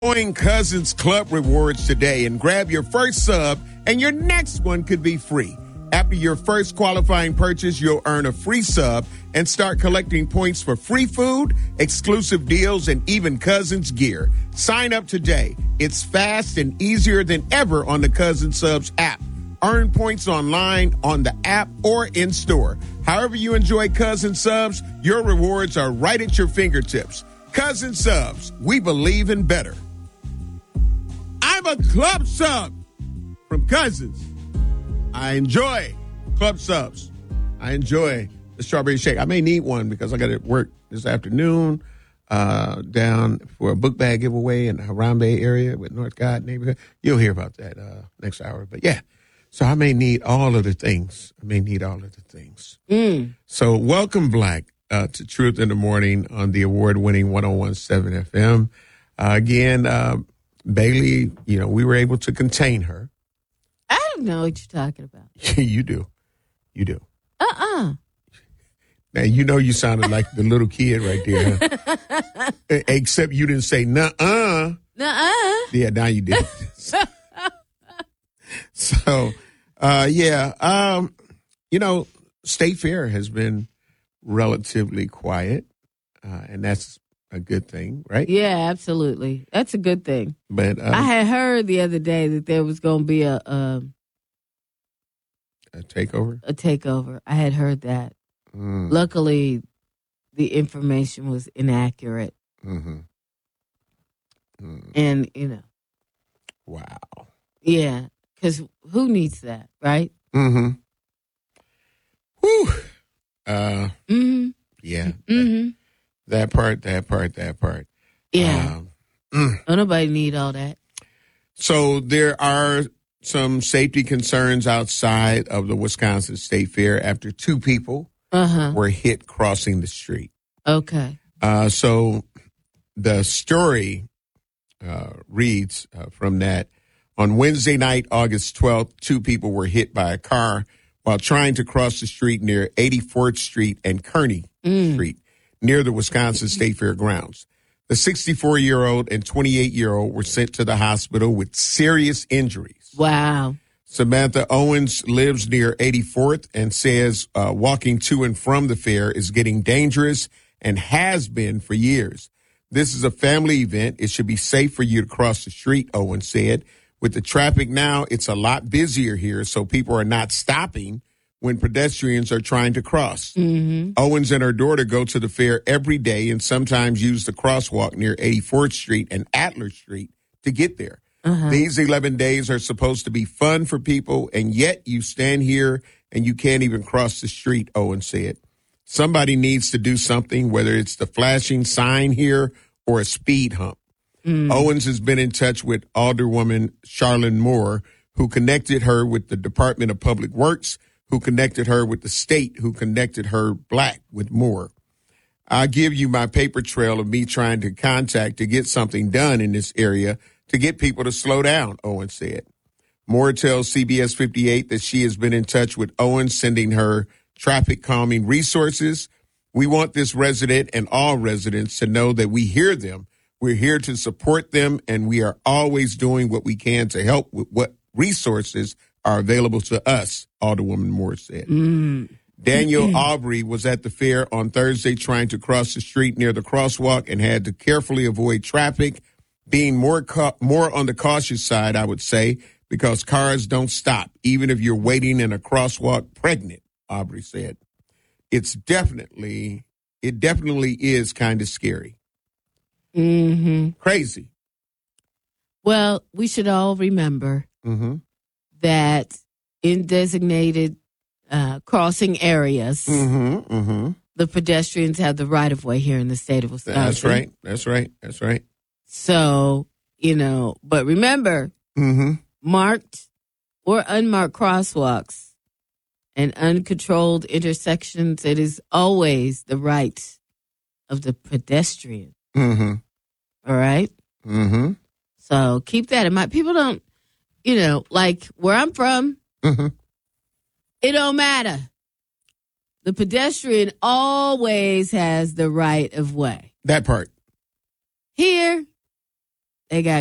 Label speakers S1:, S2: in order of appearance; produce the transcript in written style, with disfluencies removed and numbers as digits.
S1: Join Cousins Club Rewards today and grab your first sub, and your next one could be free. After your first qualifying purchase, you'll earn a free sub and start collecting points for free food, exclusive deals, and even Cousins gear. Sign up today. It's fast and easier than ever on the Cousins Subs app. Earn points online, on the app, or in store. However you enjoy Cousins Subs, your rewards are right at your fingertips. Cousins Subs, we believe in better. I'm a club sub from Cousins. I enjoy club subs. I enjoy the strawberry shake. I may need one because I got to work this afternoon down for a book bag giveaway in the Harambe area with Northcott neighborhood. You'll hear about that next hour. But yeah, so I may need all of the things. So welcome, Black, to Truth in the Morning on the award-winning 101.7 FM. Again, Bailey, we were able to contain her.
S2: I don't know what you're talking about.
S1: You do. Now, you sounded like the little kid right there. Huh? Except you didn't say, nuh-uh.
S2: Nuh-uh.
S1: Yeah, now you did. So, State Fair has been relatively quiet, and that's a good thing, right?
S2: Yeah, absolutely. That's a good thing.
S1: But
S2: I had heard the other day that there was going to be a
S1: takeover?
S2: A takeover. I had heard that. Luckily, the information was inaccurate.
S1: Mm-hmm.
S2: And,
S1: Wow.
S2: Yeah, because who needs that, right?
S1: Mm-hmm. Whew. Yeah.
S2: Mm-hmm.
S1: That part.
S2: Yeah. Don't nobody need all that.
S1: So there are some safety concerns outside of the Wisconsin State Fair after two people were hit crossing the street.
S2: Okay.
S1: So the story reads from that. On Wednesday night, August 12th, two people were hit by a car while trying to cross the street near 84th Street and Kearney Street, near the Wisconsin State Fair grounds. The 64-year-old and 28-year-old were sent to the hospital with serious injuries.
S2: Wow.
S1: Samantha Owens lives near 84th and says walking to and from the fair is getting dangerous and has been for years. This is a family event. It should be safe for you to cross the street, Owens said. With the traffic now, it's a lot busier here, so people are not stopping when pedestrians are trying to cross.
S2: Mm-hmm.
S1: Owens and her daughter go to the fair every day and sometimes use the crosswalk near 84th Street and Adler Street to get there. These 11 days are supposed to be fun for people, and yet you stand here and you can't even cross the street, Owens said. Somebody needs to do something, whether it's the flashing sign here or a speed hump. Owens has been in touch with Alderwoman Charlene Moore, who connected her with the Department of Public Works, who connected her with the state, who connected her Black with Moore. I'll give you my paper trail of me trying to contact to get something done in this area to get people to slow down, Owens said. Moore tells CBS 58 that she has been in touch with Owens, sending her traffic calming resources. We want this resident and all residents to know that we hear them. We're here to support them, and we are always doing what we can to help with what resources are available to us, Alderwoman Moore said. Daniel Aubrey was at the fair on Thursday trying to cross the street near the crosswalk and had to carefully avoid traffic, being more on the cautious side, I would say, because cars don't stop, even if you're waiting in a crosswalk pregnant, Aubrey said. It definitely is kind of scary. Crazy.
S2: Well, we should all remember that in designated crossing areas, the pedestrians have the right of way here in the state of Wisconsin.
S1: That's right.
S2: So, but remember, marked or unmarked crosswalks and uncontrolled intersections, it is always the right of the pedestrian. All right? So keep that in mind. People don't, like where I'm from, it don't matter. The pedestrian always has the right of way.
S1: That part.
S2: Here, They got